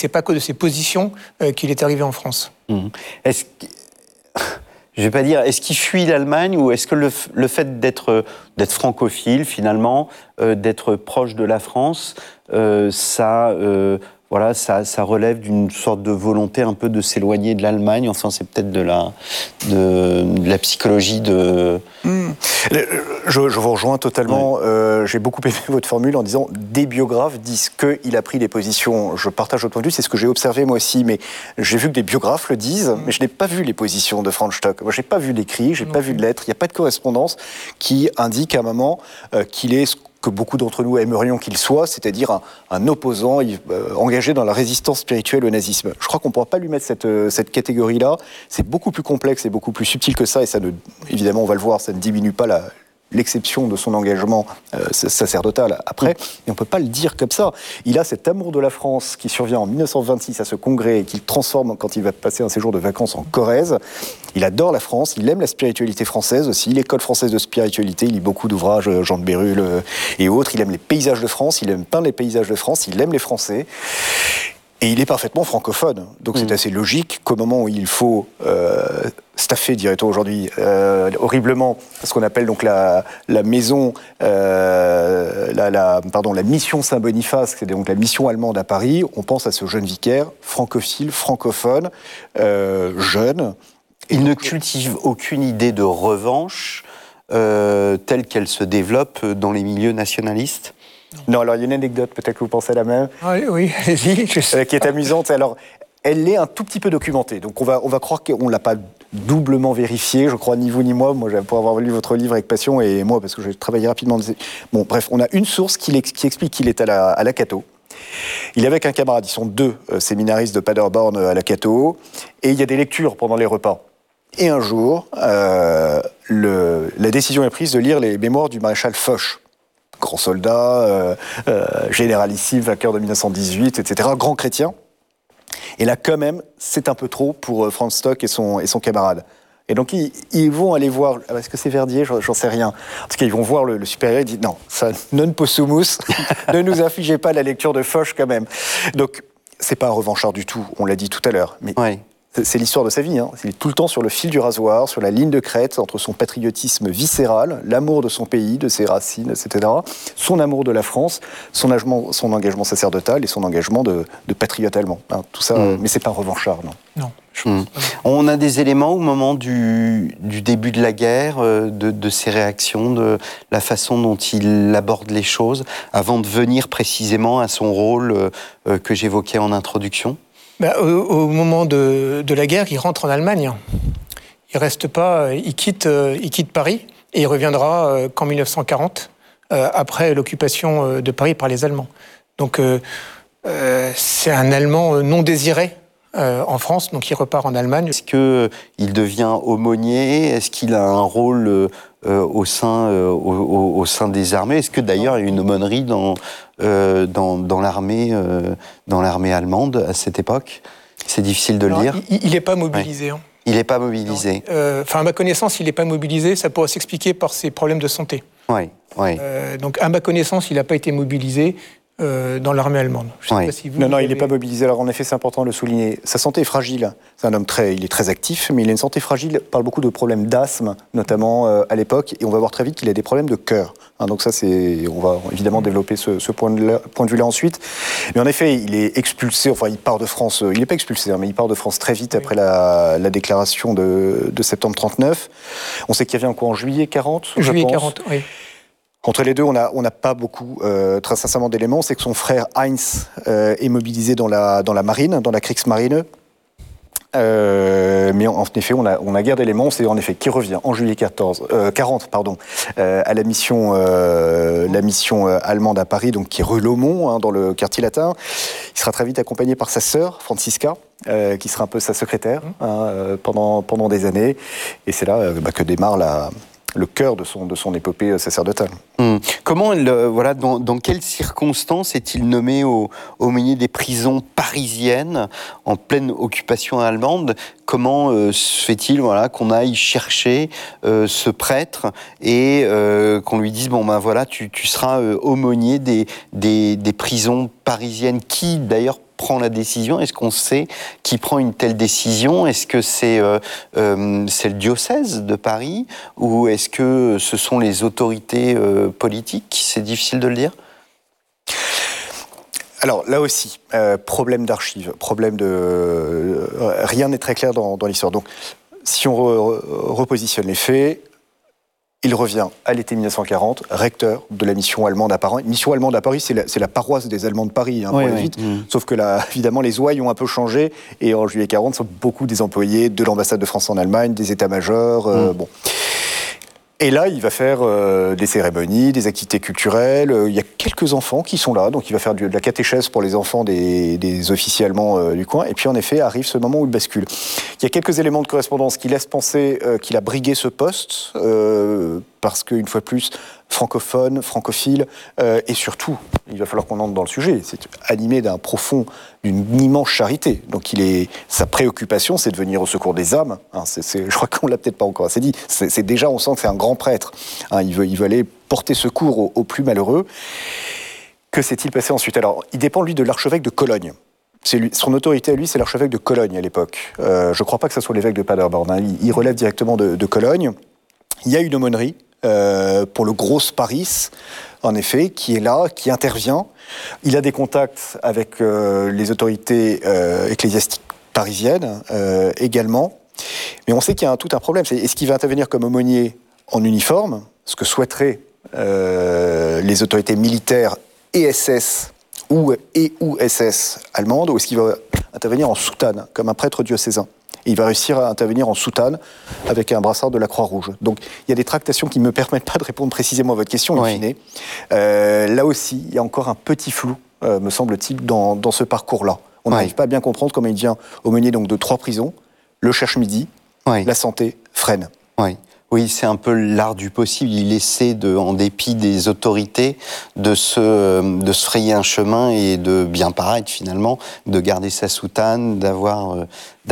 c'est pas que de ses positions qu'il est arrivé en France. Est-ce que... Je vais pas dire, est-ce qu'il fuit l'Allemagne ou est-ce que le fait d'être francophile, finalement, d'être proche de la France, ça relève d'une sorte de volonté un peu de s'éloigner de l'Allemagne. Enfin, c'est peut-être de la psychologie de... Je vous rejoins totalement. Ouais. J'ai beaucoup aimé votre formule en disant des biographes disent qu'il a pris des positions. Je partage votre point de vue, c'est ce que j'ai observé moi aussi, mais j'ai vu que des biographes le disent, mais je n'ai pas vu les positions de Franz Stock. Moi, j'ai pas vu d'écrit, j'ai pas vu de lettres, il n'y a pas de correspondance qui indique à un moment qu'il est ce que beaucoup d'entre nous aimerions qu'il soit, c'est-à-dire un opposant engagé dans la résistance spirituelle au nazisme. Je crois qu'on ne pourra pas lui mettre cette catégorie-là. C'est beaucoup plus complexe et beaucoup plus subtil que ça, et ça évidemment, on va le voir, ça ne diminue pas l'exception de son engagement sacerdotal après, et on ne peut pas le dire comme ça. Il a cet amour de la France qui survient en 1926 à ce congrès et qu'il transforme quand il va passer un séjour de vacances en Corrèze. Il adore la France, il aime la spiritualité française aussi, l'école française de spiritualité, il lit beaucoup d'ouvrages, Jean de Bérulle et autres, il aime les paysages de France, il aime peindre les paysages de France, il aime les Français. Et il est parfaitement francophone, donc c'est assez logique qu'au moment où il faut staffer, dirait-on aujourd'hui, horriblement, ce qu'on appelle donc la maison, la mission Saint-Boniface, c'est donc la mission allemande à Paris, on pense à ce jeune vicaire, francophile, francophone, jeune. Il ne cultive aucune idée de revanche telle qu'elle se développe dans les milieux nationalistes. Non, alors il y a une anecdote, peut-être que vous pensez à la même. Oui, allez-y. Qui est amusante. Alors, elle est un tout petit peu documentée. Donc on va croire qu'on ne l'a pas doublement vérifiée, je crois, ni vous ni moi. Moi, pour avoir lu votre livre avec passion, et moi, parce que j'ai travaillé rapidement. Bon, bref, on a une source qui explique qu'il est à la Cato. Il est avec un camarade, ils sont deux séminaristes de Paderborn à la Cato, et il y a des lectures pendant les repas. Et un jour, la décision est prise de lire les mémoires du maréchal Foch. Grand soldat, généralissime, vainqueur de 1918, etc., grand chrétien. Et là, quand même, c'est un peu trop pour Franz Stock et son camarade. Et donc, ils vont aller voir... Est-ce que c'est Verdier ? J'en sais rien. En tout cas, ils vont voir le supérieur et disent « Non, ça, non possumus, ne nous infligez pas la lecture de Foch, quand même. » Donc, c'est pas un revanchard du tout, on l'a dit tout à l'heure. Mais oui. C'est l'histoire de sa vie. Il est tout le temps sur le fil du rasoir, sur la ligne de crête, entre son patriotisme viscéral, l'amour de son pays, de ses racines, etc., son amour de la France, son engagement sacerdotal et son engagement de patriote allemand. Tout ça, mais c'est pas un revanchard, non. Non. On a des éléments au moment du début de la guerre, de ses réactions, de la façon dont il aborde les choses, avant de venir précisément à son rôle que j'évoquais en introduction. Au moment de la guerre, il rentre en Allemagne. Il reste pas, il quitte Paris et il reviendra qu'en 1940, après l'occupation de Paris par les Allemands. Donc c'est un Allemand non désiré en France, donc il repart en Allemagne. Est-ce qu'il devient aumônier ? Est-ce qu'il a un rôle au sein des armées ? Est-ce que d'ailleurs il y a une aumônerie dans l'armée allemande à cette époque ? C'est difficile de le dire. Il n'est pas mobilisé. Ouais. Il n'est pas mobilisé. À ma connaissance, il n'est pas mobilisé. Ça pourrait s'expliquer par ses problèmes de santé. Oui. Donc, à ma connaissance, il n'a pas été mobilisé dans l'armée allemande. Ouais. Non, il n'est pas mobilisé. Alors, en effet, c'est important de le souligner. Sa santé est fragile. C'est un homme il est très actif, mais il a une santé fragile. Il parle beaucoup de problèmes d'asthme, notamment à l'époque. Et on va voir très vite qu'il a des problèmes de cœur. Donc ça, on va évidemment développer ce point de vue-là ensuite. Mais en effet, il est expulsé. Enfin, il part de France. Il n'est pas expulsé, mais il part de France très vite après la déclaration de septembre 39. On sait qu'il revient en juillet 40. Juillet 40, oui. Entre les deux, on n'a pas beaucoup, très sincèrement, d'éléments. C'est que son frère Heinz est mobilisé dans la marine, dans la Kriegsmarine. Mais en effet, on a guère d'éléments. C'est en effet qui revient en juillet 40, à la mission allemande à Paris, donc qui est rue Laumont, dans le quartier latin. Il sera très vite accompagné par sa sœur, Franziska, qui sera un peu sa secrétaire pendant des années. Et c'est là que démarre le cœur de son épopée sacerdotale. Comment, dans quelles circonstances est-il nommé aumônier des prisons parisiennes en pleine occupation allemande ? Comment se fait-il qu'on aille chercher ce prêtre et qu'on lui dise tu seras aumônier des prisons parisiennes qui d'ailleurs prend la décision? Est-ce qu'on sait qui prend une telle décision? Est-ce que c'est le diocèse de Paris ou est-ce que ce sont les autorités politiques? C'est difficile de le dire. Alors là aussi, problème d'archives, rien n'est très clair dans l'histoire. Donc si on repositionne les faits, il revient à l'été 1940, recteur de la mission allemande à Paris. Mission allemande à Paris, c'est la paroisse des Allemands de Paris, pour aller vite. Sauf que là, évidemment, les ouailles ont un peu changé. Et en juillet 40, sont beaucoup des employés de l'ambassade de France en Allemagne, des états-majors. Bon. Et là, il va faire des cérémonies, des activités culturelles. Il y a quelques enfants qui sont là, donc il va faire de la catéchèse pour les enfants des officiers allemands du coin. Et puis, en effet, arrive ce moment où il bascule. Il y a quelques éléments de correspondance qui laissent penser qu'il a brigué ce poste, parce qu'une fois de plus, francophone, francophile, et surtout, il va falloir qu'on entre dans le sujet, c'est animé d'une immense charité. Donc sa préoccupation, c'est de venir au secours des âmes. Je crois qu'on l'a peut-être pas encore assez dit. C'est déjà, on sent que c'est un grand prêtre. Il veut aller porter secours aux plus malheureux. Que s'est-il passé ensuite? Alors, il dépend, lui, de l'archevêque de Cologne. Son autorité à lui, c'est l'archevêque de Cologne à l'époque. Je ne crois pas que ce soit l'évêque de Paderborn. Il relève directement de Cologne. Il y a une aumônerie pour le Grosse Paris, en effet, qui est là, qui intervient. Il a des contacts avec les autorités ecclésiastiques parisiennes également. Mais on sait qu'il y a tout un problème. Est-ce qu'il va intervenir comme aumônier en uniforme, ce que souhaiteraient les autorités militaires et SS ou SS allemandes, ou est-ce qu'il va intervenir en soutane, comme un prêtre diocésain? Et il va réussir à intervenir en soutane avec un brassard de la Croix-Rouge. Donc il y a des tractations qui ne me permettent pas de répondre précisément à votre question, in fine. Là aussi, il y a encore un petit flou, me semble-t-il, dans ce parcours-là. On n'arrive pas à bien comprendre comment il devient aumônier donc, de 3 prisons, le Cherche-Midi, la Santé, Fresnes. Oui, c'est un peu l'art du possible. Il essaie, en dépit des autorités, de se frayer un chemin et de bien paraître finalement, de garder sa soutane, d'avoir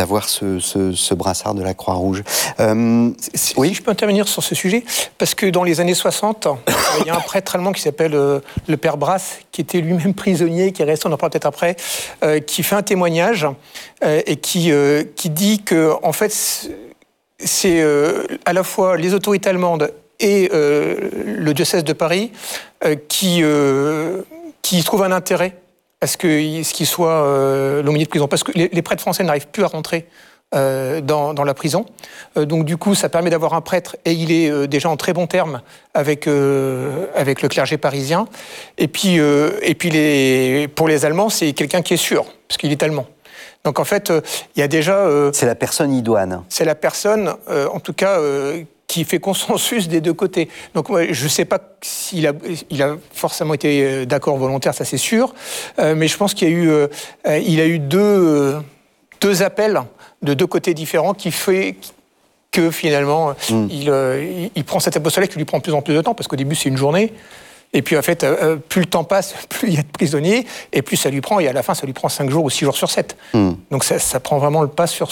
ce brassard de la Croix-Rouge. Oui, je peux intervenir sur ce sujet, parce que dans les années 60, il y a un prêtre allemand qui s'appelle le Père Brasse, qui était lui-même prisonnier, qui est resté, on en parle peut-être après, qui fait un témoignage et qui dit que, en fait, c'est à la fois les autorités allemandes et le diocèse de Paris qui trouvent un intérêt à ce qu'il soit l'aumônier de prison. Parce que les prêtres français n'arrivent plus à rentrer dans la prison. Donc du coup, ça permet d'avoir un prêtre, et il est déjà en très bons termes avec le clergé parisien. Et puis pour les Allemands, c'est quelqu'un qui est sûr, parce qu'il est allemand. Donc en fait, il y a déjà... c'est la personne idoine. C'est la personne, en tout cas, qui fait consensus des deux côtés. Donc moi, je ne sais pas s'il a forcément été d'accord volontaire, ça c'est sûr, mais je pense qu'il y a eu deux appels de deux côtés différents qui fait que finalement, il prend cet apostolat qui lui prend de plus en plus de temps, parce qu'au début c'est une journée. Et puis, en fait, plus le temps passe, plus il y a de prisonniers, et plus ça lui prend, et à la fin, ça lui prend 5 jours ou 6 jours sur 7. Donc, ça prend vraiment le pas sur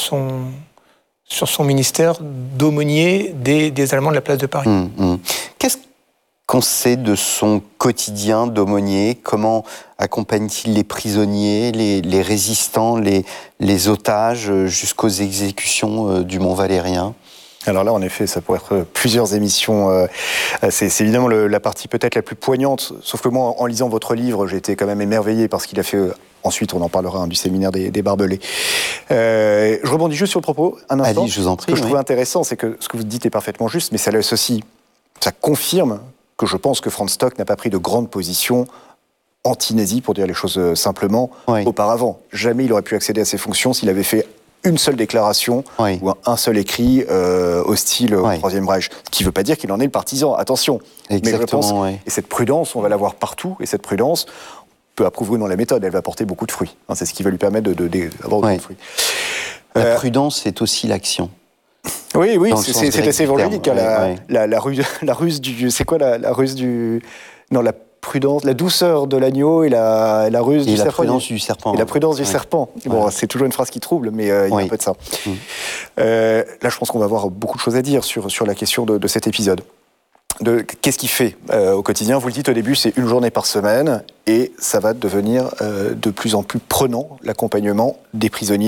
son ministère d'aumônier des Allemands de la place de Paris. Qu'est-ce qu'on sait de son quotidien d'aumônier? Comment accompagne-t-il les prisonniers, les résistants, les otages, jusqu'aux exécutions du Mont Valérien? Alors là, en effet, ça pourrait être plusieurs émissions. C'est évidemment la partie peut-être la plus poignante. Sauf que moi, en lisant votre livre, j'ai été quand même émerveillé par ce qu'il a fait. Ensuite, on en parlera du séminaire des Barbelés. Je rebondis juste sur le propos un instant. Allez, je vous en prie. Ce que je trouve intéressant, c'est que ce que vous dites est parfaitement juste, mais ça laisse aussi, ça confirme que je pense que Franz Stock n'a pas pris de grande position anti-nazi, pour dire les choses simplement, auparavant. Jamais il aurait pu accéder à ses fonctions s'il avait fait une seule déclaration ou un seul écrit hostile au Troisième Reich. Ce qui ne veut pas dire qu'il en est le partisan, attention. Exactement, mais je pense, et cette prudence, on va la voir partout, et cette prudence peut approuver ou non la méthode, elle va porter beaucoup de fruits. C'est ce qui va lui permettre d'avoir beaucoup de fruits. La prudence, c'est aussi l'action. Oui, c'est assez évangélique. La ruse du... C'est quoi la ruse du... Non, la prudence, la douceur de l'agneau et la ruse du serpent. La prudence du serpent. Et la prudence du serpent. Bon, c'est toujours une phrase qui trouble, mais il y a un peu de ça. Là, je pense qu'on va avoir beaucoup de choses à dire sur la question de cet épisode. qu'est-ce qu'il fait au quotidien. Vous le dites au début, c'est une journée par semaine et ça va devenir de plus en plus prenant, l'accompagnement des prisonniers.